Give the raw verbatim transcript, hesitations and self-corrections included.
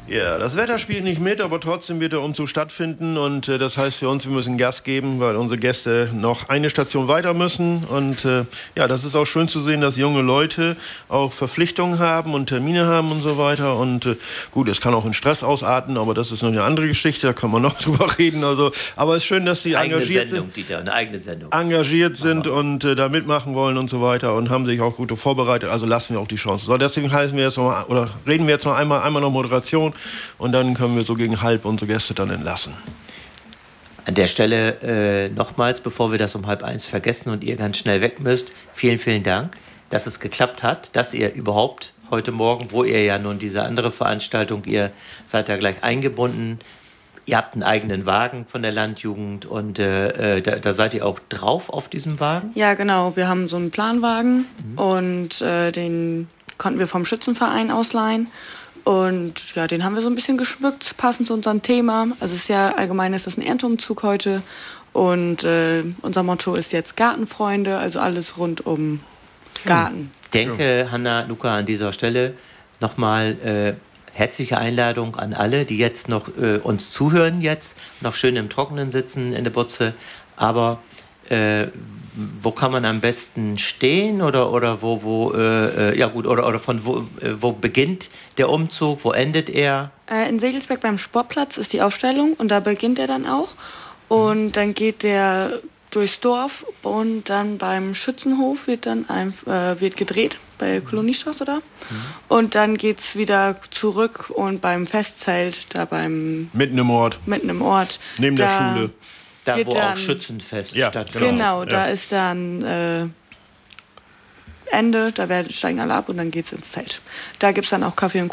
Ja, das Wetter spielt nicht mit, aber trotzdem wird der Umzug stattfinden und äh, das heißt für uns, wir müssen Gas geben, weil unsere Gäste noch eine Station weiter müssen und äh, ja, das ist auch schön zu sehen, dass junge Leute auch Verpflichtungen haben und Termine haben und so weiter und äh, gut, es kann auch in Stress ausarten, aber das ist noch eine andere Geschichte, da kann man noch drüber reden, also, aber es ist schön, dass sie eigene engagiert Sendung, sind, Dieter, eine eigene Sendung. engagiert sind und äh, da mitmachen wollen und so weiter und haben sich auch gut vorbereitet, also lassen wir auch die Chance. So, deswegen heißen wir jetzt noch mal, oder reden wir jetzt noch einmal, einmal noch Moderation. Und dann können wir so gegen halb unsere Gäste dann entlassen. An der Stelle äh, nochmals, bevor wir das um halb eins vergessen und ihr ganz schnell weg müsst, vielen, vielen Dank, dass es geklappt hat, dass ihr überhaupt heute Morgen, wo ihr ja nun diese andere Veranstaltung, ihr seid ja gleich eingebunden, ihr habt einen eigenen Wagen von der Landjugend und äh, da, da seid ihr auch drauf auf diesem Wagen? Ja, genau. Wir haben so einen Planwagen mhm. und äh, den konnten wir vom Schützenverein ausleihen. Und ja, den haben wir so ein bisschen geschmückt, passend zu unserem Thema. Also es ist ja allgemein ist das ein Ernteumzug heute. Und äh, unser Motto ist jetzt Gartenfreunde, also alles rund um Garten. Ich denke, ja. Hanna, Luca, an dieser Stelle nochmal äh, herzliche Einladung an alle, die jetzt noch äh, uns zuhören, jetzt noch schön im Trockenen sitzen in der Butze. Aber äh, wo kann man am besten stehen oder, oder wo, wo äh, ja gut, oder, oder von wo, äh, wo beginnt der Umzug, wo endet er? Äh, in Segelsberg beim Sportplatz ist die Aufstellung und da beginnt er dann auch. Und dann geht der durchs Dorf und dann beim Schützenhof wird dann ein, äh, wird gedreht, bei Koloniestraße da. Mhm. Und dann geht's wieder zurück und beim Festzelt, da beim... Mitten im Ort. Mitten im Ort. Neben da, der Schule. Da, wo dann, auch Schützenfest ja, stattfindet. Genau, ja. da ist dann äh, Ende, da werden, steigen alle ab und dann geht's ins Zelt. Da gibt's dann auch Kaffee und